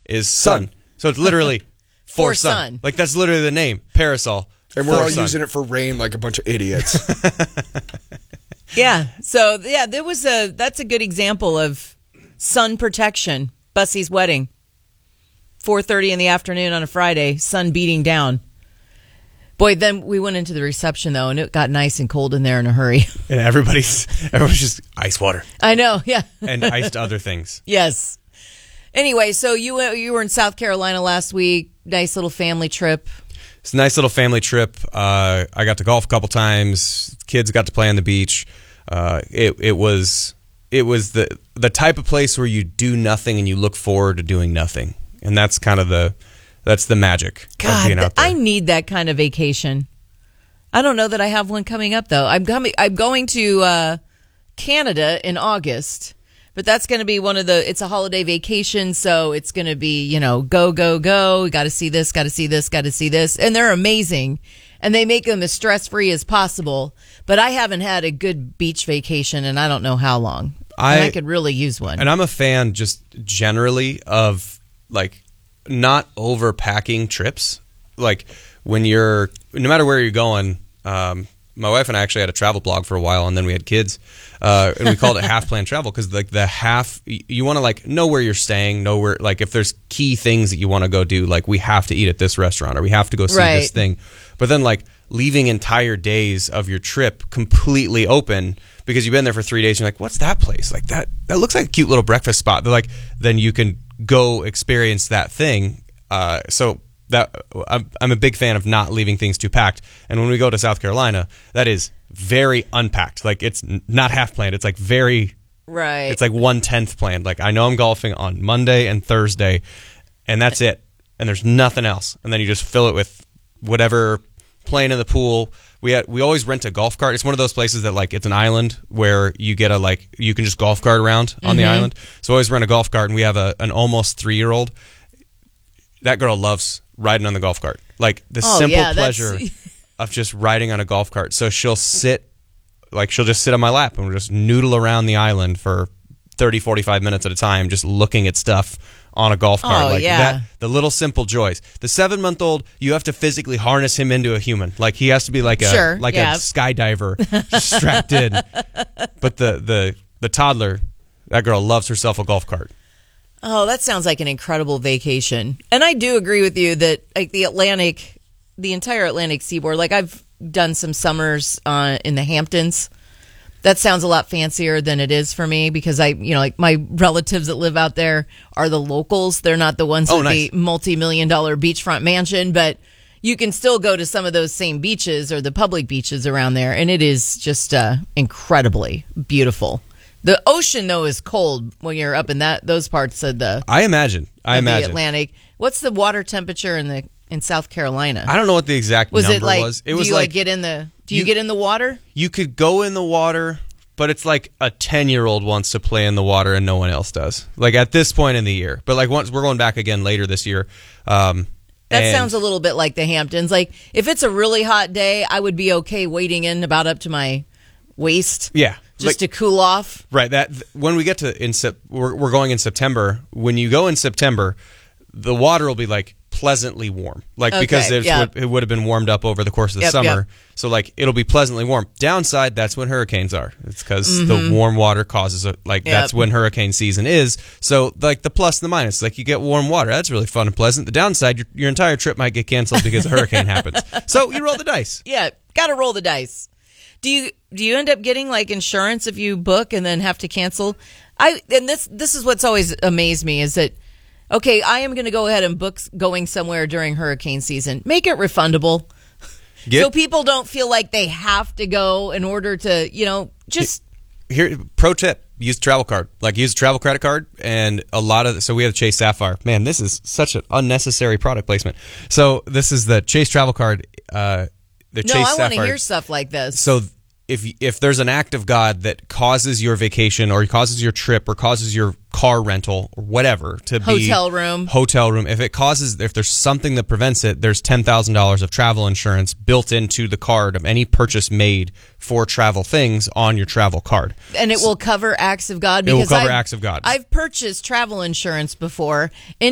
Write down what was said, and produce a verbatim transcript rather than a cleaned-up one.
is sun. Sun. So it's literally for, For sun. sun. Like that's literally the name, parasol. And we're for all sun. using it for rain like a bunch of idiots. Yeah. So yeah, there was a that's a good example of sun protection. Bussie's wedding. four thirty in the afternoon on a Friday, sun beating down. Boy, then we went into the reception though, and it got nice and cold in there in a hurry. And everybody's everyone's just ice water I know, yeah. and iced other things. Yes. Anyway, so you went- you were in South Carolina last week. Nice little family trip. It's a nice little family trip. Uh, I got to golf a couple times. Kids got to play on the beach. Uh, it it was it was the the type of place where you do nothing and you look forward to doing nothing, and that's kind of the that's the magic of God, being out there. I need that kind of vacation. I don't know that I have one coming up though. I'm coming. I'm going to uh, Canada in August, but that's going to be one of the. It's a holiday vacation, so it's going to be you know go go go. Got to see this. Got to see this. Got to see this, and they're amazing, and they make them as stress free as possible. But I haven't had a good beach vacation, and I don't know how long. I, and I could really use one. And I'm a fan just generally of like not overpacking trips. Like when you're, no matter where you're going, um, my wife and I actually had a travel blog for a while, and then we had kids, uh, and we called it half plan travel because like the half, you want to like know where you're staying, know where, like if there's key things that you want to go do, like we have to eat at this restaurant or we have to go see Right. this thing. But then like leaving entire days of your trip completely open because you've been there for three days. And you're like, what's that place? Like that, that looks like a cute little breakfast spot. They're like, then you can go experience that thing. Uh, so that I'm, I'm a big fan of not leaving things too packed. And when we go to South Carolina, that is very unpacked. Like it's n- not half planned. It's like very, right. it's like one tenth planned. Like I know I'm golfing on Monday and Thursday, and that's it. And there's nothing else. And then you just fill it with whatever, playing in the pool. We had, we always rent a golf cart. It's one of those places that like it's an island where you get a like you can just golf cart around on the island. So I always rent a golf cart, and we have a an almost three year old. That girl loves riding on the golf cart. Like the Oh, simple yeah, that's- pleasure of just riding on a golf cart. So she'll sit, like she'll just sit on my lap and we'll just noodle around the island for thirty, forty-five minutes at a time, just looking at stuff on a golf cart. Oh, like yeah. that, the little simple joys. The seven month old, you have to physically harness him into a human. Like he has to be like a Sure, like yeah. a skydiver strapped in. But the the the toddler, that girl loves herself a golf cart. Oh, that sounds like an incredible vacation. And I do agree with you that like the Atlantic, the entire Atlantic seaboard, like I've done some summers uh, in the Hamptons. That sounds a lot fancier than it is for me because I, you know, like my relatives that live out there are the locals. They're not the ones Oh, with nice. the multi-million dollar beachfront mansion, but you can still go to some of those same beaches or the public beaches around there. And it is just uh, incredibly beautiful. The ocean, though, is cold when you're up in that those parts of the, I imagine. I of the imagine. Atlantic. What's the water temperature in the in South Carolina? I don't know what the exact was number it like? was. It do was you like, like get in the? Do you, you- get in the water? you could go in the water, but it's like a ten year old wants to play in the water and no one else does. Like at this point in the year. But like once we're going back again later this year. Um, That and- sounds a little bit like the Hamptons. Like if it's a really hot day, I would be okay wading in about up to my waist. Yeah. Just Like- to cool off. Right. That when we get to in Sep, we're we're going in September. When you go in September, the water will be like pleasantly warm, like because Okay, it's, yeah. would, it would have been warmed up over the course of the Yep, summer. yep. So like it'll be pleasantly warm. Downside, that's when hurricanes are. It's because the warm water causes it. Like Mm-hmm. Yep. that's when hurricane season is. So like the plus and the minus, like you get warm water. That's really fun and pleasant. The downside, your, your entire trip might get canceled because a hurricane happens. So you roll the dice. Yeah, got to roll the dice. Do you do you end up getting like insurance if you book and then have to cancel? I and this this is what's always amazed me is that okay, I am going to go ahead and book going somewhere during hurricane season. Make it refundable. Get- so people don't feel like they have to go in order to, you know, just Here, pro tip: use a travel card. Like use a travel credit card, and a lot of. So we have Chase Sapphire. Man, this is such an unnecessary product placement. So this is the Chase travel card. Uh, the no, Chase I want to Sapphire. hear stuff like this. So if if there's an act of God that causes your vacation or causes your trip or causes your car rental or whatever to be Hotel room. hotel room, if it causes, if there's something that prevents it, there's ten thousand dollars of travel insurance built into the card of any purchase made for travel things on your travel card. and it will cover acts of God It will because cover I've- acts of God. I've purchased travel insurance before in